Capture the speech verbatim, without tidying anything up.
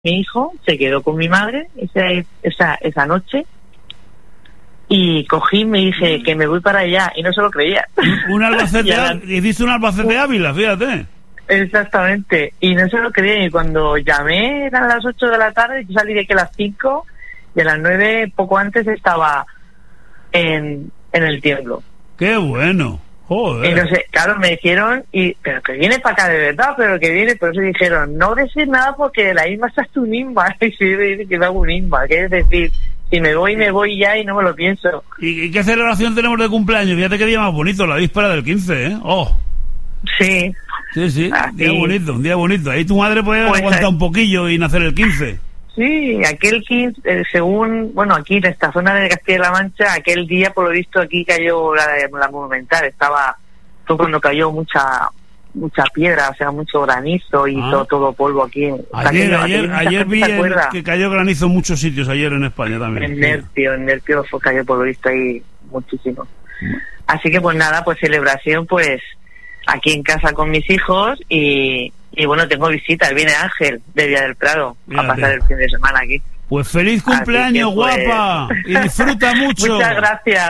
mi hijo se quedó con mi madre esa, esa, esa noche. Y cogí y me dije que me voy para allá, y no se lo creía. Un Albacete, hiciste un Albacete Ávila, fíjate. Exactamente, y no se lo creía, y cuando llamé eran las ocho de la tarde, yo salí de aquí a las cinco, y a las nueve, poco antes, estaba en, en el tiemblo. ¡Qué bueno! Joder. Y no sé, claro, me dijeron, y pero que viene para acá de verdad, pero que viene, por eso dijeron, no decir nada porque la isma está tu nimba, y si dice que me hago un imba, que es decir... Si me voy, me voy ya y no me lo pienso. ¿Y, y qué celebración tenemos de cumpleaños? Fíjate qué día más bonito, la víspera del quince, ¿eh? ¡Oh! Sí. Sí, sí, Así. un día bonito, un día bonito. Ahí tu madre puede pues, aguantar un poquillo y nacer el quince. Sí, aquel quince, eh, según, bueno, aquí en esta zona de Castilla-La Mancha, aquel día, por lo visto, aquí cayó la, la Monumental. Estaba, fue cuando cayó mucha mucha piedra, o sea, mucho granizo y ah. todo, todo polvo aquí. Ayer, aquello, ayer, ayer vi el, que cayó granizo en muchos sitios ayer en España también. En Nerpio, en Nerpio fue cayó por lo visto ahí muchísimo. Así que pues nada, pues celebración pues aquí en casa con mis hijos y, y bueno, tengo visitas, viene Ángel de Villa del Prado. Fíjate. A pasar el fin de semana aquí. Pues feliz cumpleaños, que, pues... guapa, y disfruta mucho. Muchas gracias.